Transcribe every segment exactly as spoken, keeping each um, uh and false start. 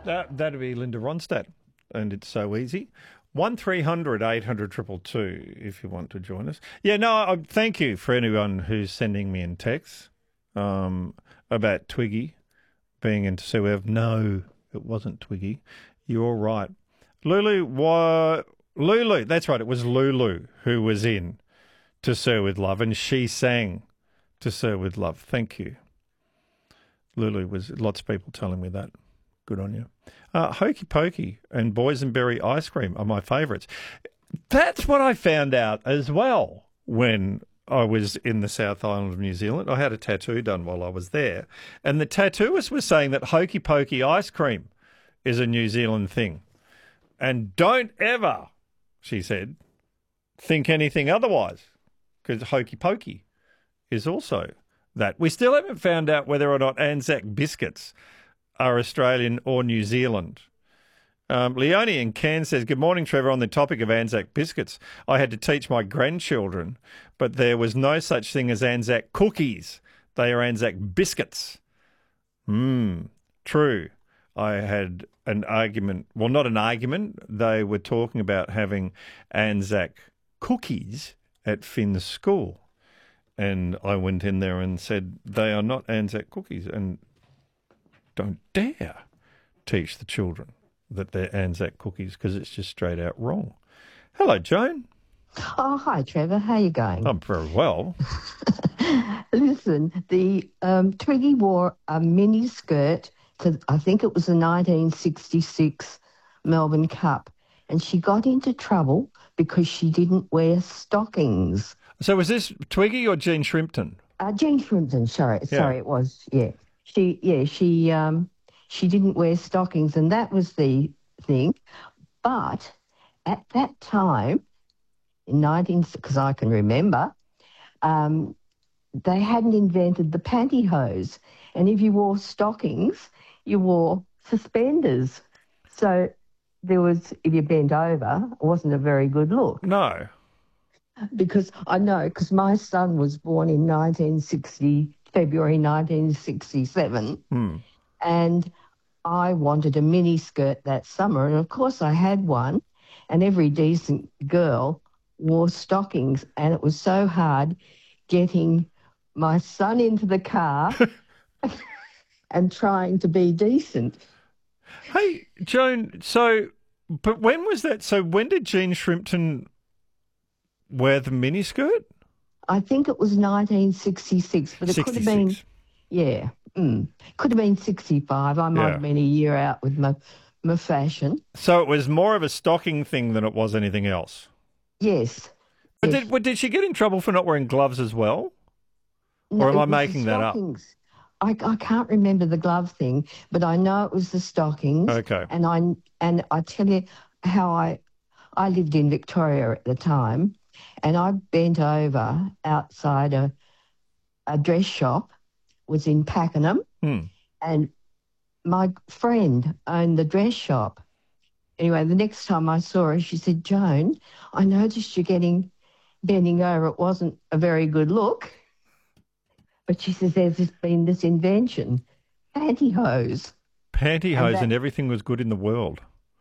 That, that'd be Linda Ronstadt, and it's so easy. one three hundred eight hundred two two two if you want to join us. Yeah, no, I, thank you for anyone who's sending me in texts um, about Twiggy being into Sue Ev. No, it wasn't Twiggy. You're right. Lulu, why, Lulu, that's right, it was Lulu who was in To Sir With Love, and she sang To Sir With Love. Thank you. Lulu was, lots of people telling me that. Good on you. Uh, Hokey Pokey and Boysenberry ice cream are my favourites. That's what I found out as well when I was in the South Island of New Zealand. I had a tattoo done while I was there, and the tattooist was saying that Hokey Pokey ice cream is a New Zealand thing. And don't ever, she said, think anything otherwise, because Hokey Pokey is also that. We still haven't found out whether or not Anzac biscuits are Australian or New Zealand. Um, Leonie in Cairns says, good morning, Trevor. On the topic of Anzac biscuits, I had to teach my grandchildren, but there was no such thing as Anzac cookies. They are Anzac biscuits. Hmm, true. I had an argument, well, not an argument. They were talking about having Anzac cookies at Finn's school. And I went in there and said, they are not Anzac cookies. And don't dare teach the children that they're Anzac cookies because it's just straight out wrong. Hello, Joan. Oh, hi, Trevor. How are you going? I'm very well. Listen, the um, Twiggy wore a mini skirt to, I think it was the nineteen sixty-six Melbourne Cup, and she got into trouble because she didn't wear stockings. So was this Twiggy or Jean Shrimpton? Uh, Jean Shrimpton, sorry. Yeah. Sorry, it was, yeah. She, yeah, she, um, she didn't wear stockings, and that was the thing. But at that time, in nineteen, because I can remember, um, they hadn't invented the pantyhose, and if you wore stockings, you wore suspenders. So there was, if you bent over, it wasn't a very good look. No. Because I know, because my son was born in nineteen sixty, February nineteen sixty-seven, Hmm. and I wanted a mini skirt that summer, and of course I had one, and every decent girl wore stockings, and it was so hard getting my son into the car and trying to be decent. Hey, Joan, so, but when was that? So when did Jean Shrimpton wear the miniskirt? I think it was nineteen sixty-six, but it could have been, yeah, mm, could have been sixty-five. I might Yeah. have been a year out with my, my fashion. So it was more of a stocking thing than it was anything else. Yes. But yes. did, well, did she get in trouble for not wearing gloves as well? No, or am it I was the making that up? stockings. I, I can't remember the glove thing, but I know it was the stockings. Okay. And I and I tell you how I I lived in Victoria at the time, and I bent over outside a a dress shop, was in Pakenham, Hmm. and my friend owned the dress shop. Anyway, the next time I saw her, she said, "Joan, I noticed you're getting bending over. It wasn't a very good look." But she says there's just been this invention, pantyhose. Pantyhose and, And that- everything was good in the world.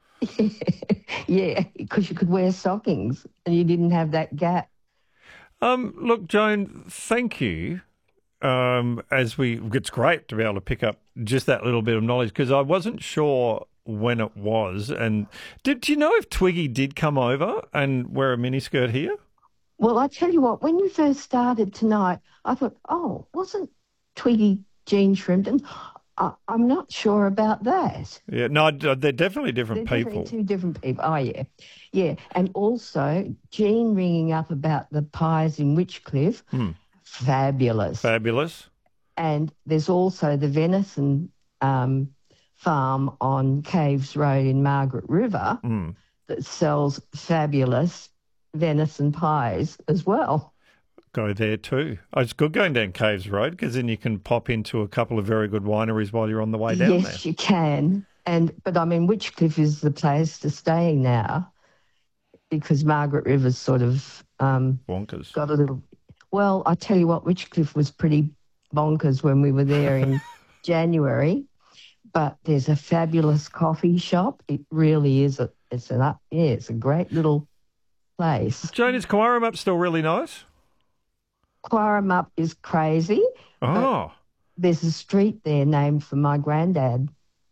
Yeah, because you could wear stockings and you didn't have that gap. Um, look, Joan, thank you. Um, as we, it's great to be able to pick up just that little bit of knowledge because I wasn't sure when it was. And did do you know if Twiggy did come over and wear a miniskirt here? Well, I tell you what, when you first started tonight, I thought, oh, wasn't Twiggy Jean Shrimpton? I, I'm not sure about that. Yeah, no, they're definitely different They're people. definitely two different people. Oh, yeah. Yeah, and also Jean ringing up about the pies in Witchcliffe, Hmm. fabulous. Fabulous. And there's also the venison um, farm on Caves Road in Margaret River Hmm. that sells fabulous venison pies as well. Go there too. Oh, it's good going down Caves Road because then you can pop into a couple of very good wineries while you're on the way down yes, there. you can. And but I mean, Witchcliffe is the place to stay now because Margaret River's sort of um, Bonkers. got a little. Well, I tell you what, Witchcliffe was pretty bonkers when we were there in January. but there's a fabulous coffee shop. It really is. A, it's an up, yeah, it's a great little place. Joan, is Quarramup still really nice? Quarramup is crazy. Oh. There's a street there named for my granddad.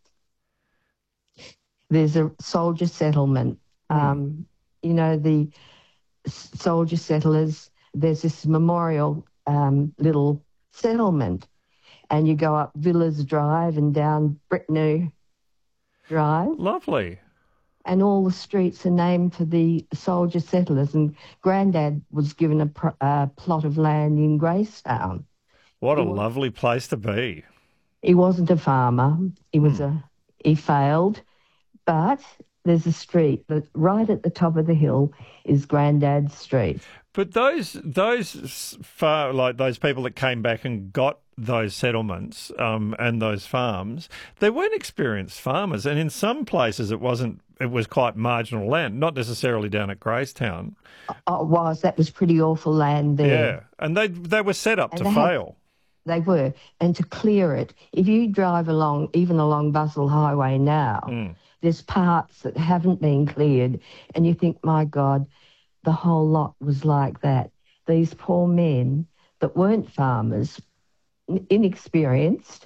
There's a soldier settlement. Mm. Um, you know, the soldier settlers, there's this memorial um, little settlement, and you go up Villas Drive and down Brittany Drive. Lovely. And all the streets are named for the soldier settlers. And Grandad was given a pr- uh, plot of land in Gracetown. What a He was- lovely place to be. He wasn't a farmer. He was Hmm. a. He failed, but there's a street that right at the top of the hill is Grandad's Street. But those those far like those people that came back and got those settlements um, and those farms, they weren't experienced farmers, and in some places it wasn't. It was quite marginal land, not necessarily down at Gracetown. Oh, it was. That was pretty awful land there. Yeah, and they they were set up And to they had- fail. They were. And to clear it, if you drive along, even along Bustle Highway now, Mm. there's parts that haven't been cleared, and you think, my God, the whole lot was like that. These poor men that weren't farmers, n- inexperienced,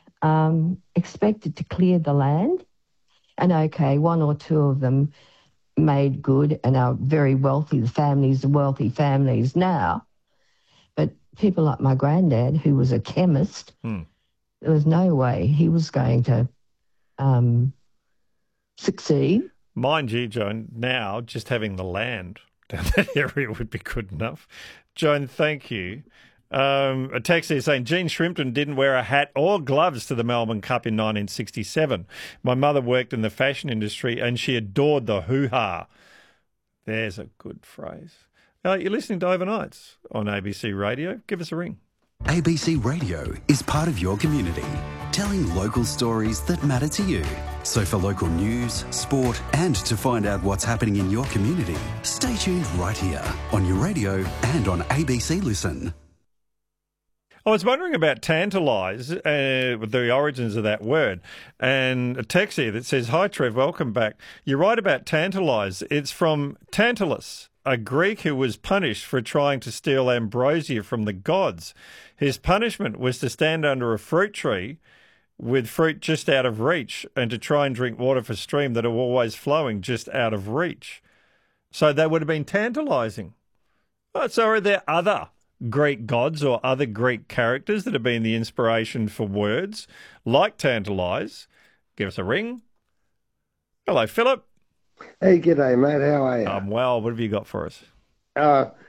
um, expected to clear the land. And okay, one or two of them made good and are very wealthy. The families are wealthy families now. But people like my granddad, who was a chemist, Hmm. there was no way he was going to um, succeed. Mind you, Joan, now just having the land down that area would be good enough. Joan, thank you. Um, a text here saying Gene Shrimpton didn't wear a hat or gloves to the Melbourne Cup in nineteen sixty-seven. My mother worked in the fashion industry and she adored the hoo-ha. There's a good phrase. Uh, you're listening to Overnights on A B C Radio. Give us a ring. A B C Radio is part of your community, telling local stories that matter to you. So for local news, sport, and to find out what's happening in your community, stay tuned right here on your radio and on A B C Listen. I was wondering about tantalise, uh, with the origins of that word, and a text here that says, "Hi Trev, welcome back. You're right about tantalise. It's from Tantalus, a Greek who was punished for trying to steal ambrosia from the gods. His punishment was to stand under a fruit tree with fruit just out of reach and to try and drink water from a stream that are always flowing just out of reach." So that would have been tantalising. Oh, so are there other Greek gods or other Greek characters that have been the inspiration for words like tantalise? Give us a ring. Hello, Philip. Hey, g'day, mate. How are you? Um, well, what have you got for us? uh,